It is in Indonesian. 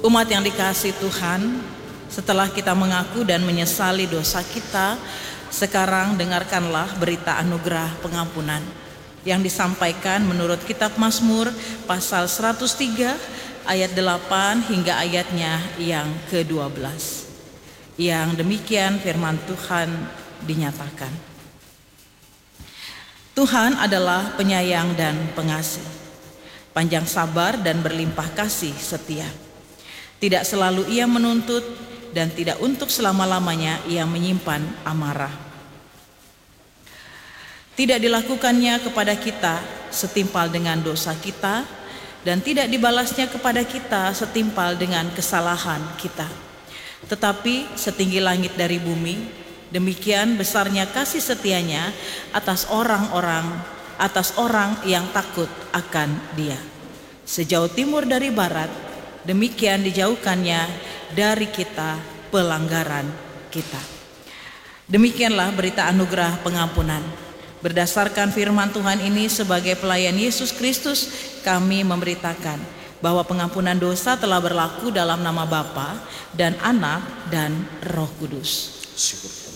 Umat yang dikasihi Tuhan, setelah kita mengaku dan menyesali dosa kita, sekarang dengarkanlah berita anugerah pengampunan yang disampaikan menurut kitab Mazmur pasal 103 ayat 8 hingga ayatnya yang ke-12. Yang demikian firman Tuhan dinyatakan. Tuhan adalah penyayang dan pengasih, panjang sabar dan berlimpah kasih setia. Tidak selalu ia menuntut dan tidak untuk selama-lamanya ia menyimpan amarah. Tidak dilakukannya kepada kita setimpal dengan dosa kita, dan tidak dibalasnya kepada kita setimpal dengan kesalahan kita. Tetapi setinggi langit dari bumi, demikian besarnya kasih setianya atas orang yang takut akan Dia. Sejauh timur dari barat, demikian dijauhkannya dari kita pelanggaran kita. Demikianlah berita anugerah pengampunan. Berdasarkan firman Tuhan ini, sebagai pelayan Yesus Kristus, kami memberitakan bahwa pengampunan dosa telah berlaku dalam nama Bapa dan Anak dan Roh Kudus. Syukur.